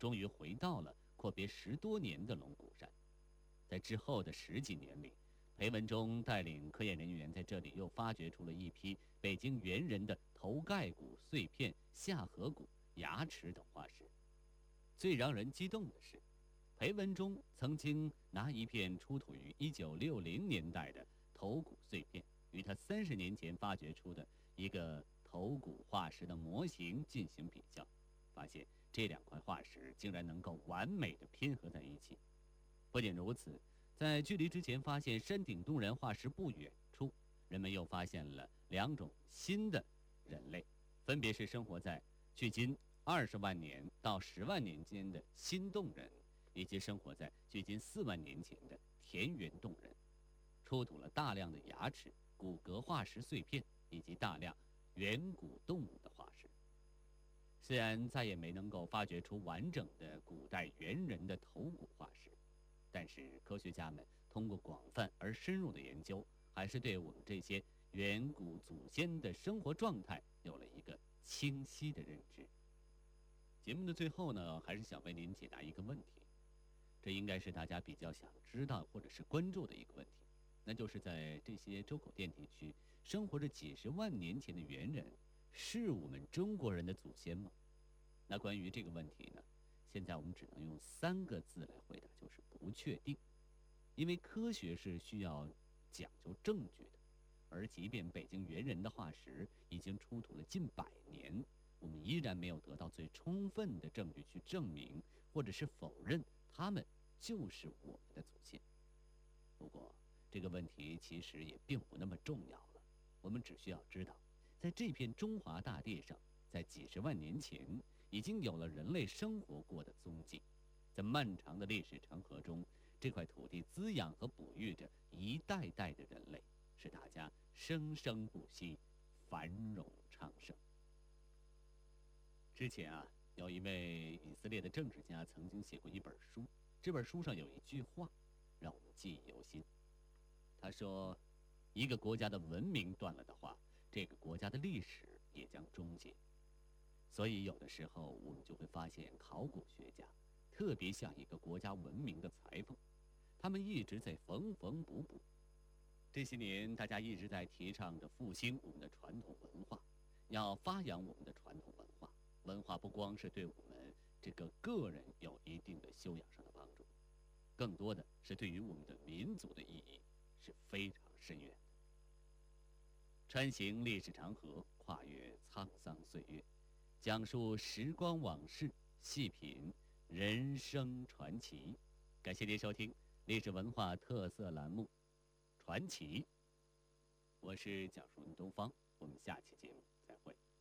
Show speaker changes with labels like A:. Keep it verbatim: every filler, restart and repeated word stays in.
A: 终于回到了阔别十多年的龙骨山。在之后的十几年里，裴文中带领科研人员在这里又发掘出了一批北京猿人的头盖骨碎片、下颌骨、牙齿等化石。最让人激动的是，裴文中曾经拿一片出土于一九六零年代的头骨碎片，与他三十年前发掘出的一个头骨化石的模型进行比较，发现这两块化石竟然能够完美的拼合在一起。不仅如此，在距离之前发现山顶洞人化石不远处，人们又发现了两种新的人类，分别是生活在距今二十万年到十万年间的新洞人，以及生活在距今四万年前的田园洞人。出土了大量的牙齿、骨骼化石碎片以及大量远古动物的化石。虽然再也没能够发掘出完整的古代猿人的头骨化石，但是科学家们通过广泛而深入的研究，还是对我们这些远古祖先的生活状态有了一个清晰的认知。节目的最后呢，还是想为您解答一个问题，这应该是大家比较想知道或者是关注的一个问题，那就是在这些周口店地区生活着几十万年前的猿人，是我们中国人的祖先吗？那关于这个问题呢，现在我们只能用三个字来回答，就是不确定。因为科学是需要讲究证据的，而即便北京猿人的化石已经出土了近百年，我们依然没有得到最充分的证据去证明或者是否认他们就是我们的祖先。不过这个问题其实也并不那么重要了，我们只需要知道，在这片中华大地上，在几十万年前已经有了人类生活过的踪迹。在漫长的历史长河中，这块土地滋养和哺育着一代代的人类，使大家生生不息，繁荣昌盛。之前啊，有一位以色列的政治家曾经写过一本书，这本书上有一句话让我们记忆犹新。他说，一个国家的文明断了的话，这个国家的历史也将终结。所以有的时候我们就会发现，考古学家特别像一个国家文明的裁缝，他们一直在缝缝补补。这些年大家一直在提倡着复兴我们的传统文化，要发扬我们的传统文化。文化不光是对我们这个个人有一定的修养上的帮助，更多的是对于我们的民族的意义是非常深远的。穿行历史长河，跨越沧桑岁月，讲述时光往事，细品人生传奇。感谢您收听历史文化特色栏目《传奇》，我是讲述人东方，我们下期节目再会。